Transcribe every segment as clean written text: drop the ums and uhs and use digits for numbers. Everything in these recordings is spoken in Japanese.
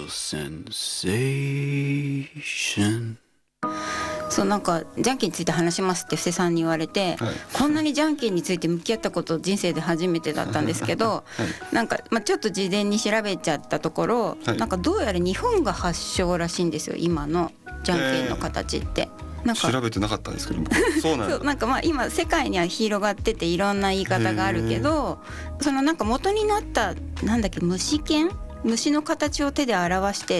sensation。 そうなんかじゃんけんについて話しますって布施さんに言われて、 はい、 こんなにじゃんけんについて向き合ったこと人生で初めてだったんですけど、はい、なんか、ちょっと事前に調べちゃったところ、はい、なんかどうやら日本が発祥らしいんですよ今のじゃんけんの形って。 なんか調べてなかったんですけどそうなんそうなんか今世界には広がってていろんな言い方があるけど、そのなんか元になったなんだっけ虫の形を手で表して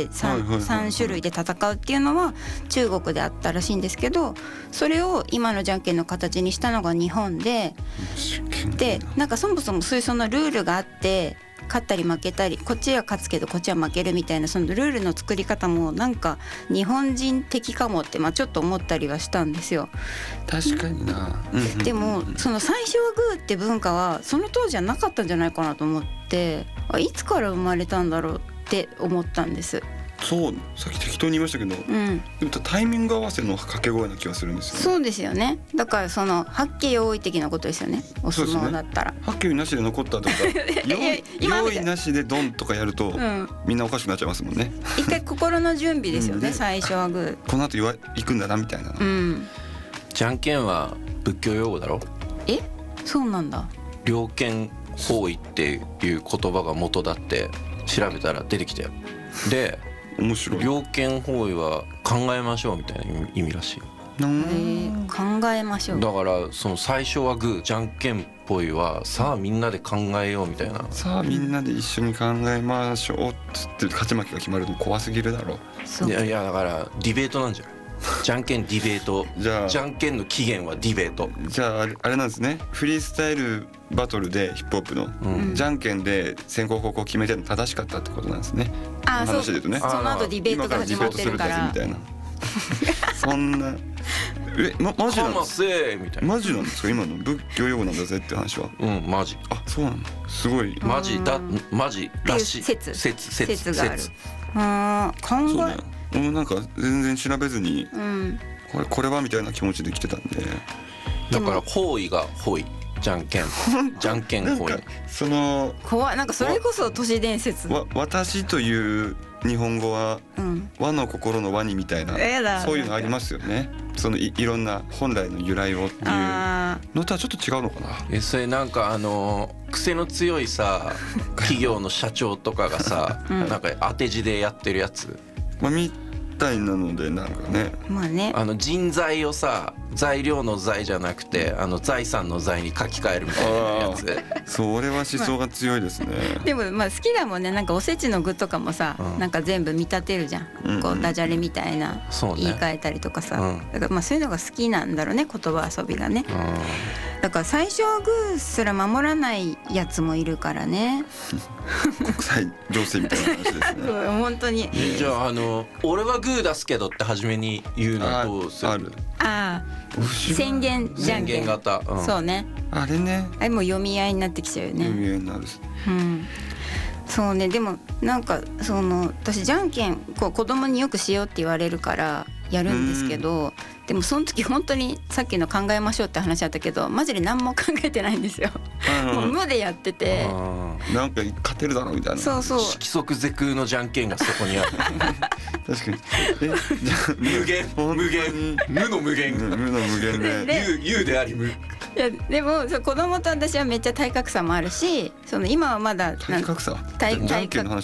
3種類で戦うっていうのは中国であったらしいんですけど、それを今のじゃんけんの形にしたのが日本で、なんかそもそもそういうそのルールがあって勝ったり負けたり、こっちは勝つけどこっちは負けるみたいなそのルールの作り方もなんか日本人的かもってちょっと思ったりはしたんですよ。 確かにな、 でもその最初はグーって文化はその当時はなかったんじゃないかなと思って、いつから生まれたんだろうって思ったんです。 そうさっき適当に言いましたけど、でもタイミング合わせの掛け声な気がするんですよね。 そうですよね。だからその八景用意的なことですよね、お相撲だったら。 八景なしで残ったとか用意なしでドンとかやると、みんなおかしくなっちゃいますもんね。 一回心の準備ですよね、最初はグー。 この後行くんだなみたいな、 じゃんけんは仏教用語だろ。 そうなんだ。 猟犬包囲っていう言葉が元だって調べたら出てきたよ。で面白い。 猟犬包囲は考えましょうみたいな意味らしいよ。 考えましょう。 だからその最初はグー、じゃんけんぽいはさあみんなで考えようみたいな。 さあみんなで一緒に考えましょうっつって勝ち負けが決まるの怖すぎるだろ。 いやだからディベートなんじゃない。じゃんけんディベート。じゃんけんの起源はディベート。 じゃああれなんですね。フリースタイルバトルでヒップホップの、じゃんけんで先攻後攻決めてるの正しかったってことなんですね。 話で言うとね。その後ディベートが始まってるから。 みたいな。そんなマジなんですか。マジなんですか。今の仏教用語なんだぜって話は。 マジ。 あ、そうなんだ。すごい。 マジらしい。説がある。考え。 なんか全然調べずに、これはみたいな気持ちで来てたんで。 だから包囲が包囲。じゃんけん包囲。 その怖い。なんかそれこそ都市伝説。 私という日本語は、和の心の和にみたいな、そういうのありますよね。そのいろんな本来の由来をっていうのとはちょっと違うのかな。 それなんか癖の強いさ企業の社長とかがさ、なんか当て字でやってるやつ。 みたいなのでなんかね。 人材をさ材料の材じゃなくて財産の財に書き換えるみたいなやつ。 それは思想が強いですね。 でも好きだもんね。なんかおせちの具とかもさ、なんか全部見立てるじゃん。こうダジャレみたいな言い換えたりとかさ、だからそういうのが好きなんだろうね、言葉遊びがね。だから最初はグーすら守らないやつもいるからね。 国際情勢みたいな話ですね。 本当に。 じゃあ俺はグー出すけどって初めに言うのはどうする？ 宣言じゃんけん型。 そうね。 あれね。 あれも読み合いになってきちゃうよね。 読み合いになる。 そうね。でもなんか私じゃんけん子供によくしようって言われるからやるんですけど、でもその時本当にさっきの考えましょうって話だったけどマジで何も考えてないんですよ。もう無でやってて、 なんか勝てるだろうみたいな。 そうそう。 色即是空のじゃんけんがそこにある。 確かに。 無限無の無限で有であり無。 いやでも子供と私はめっちゃ体格差もあるし、今はまだ体格差。 体格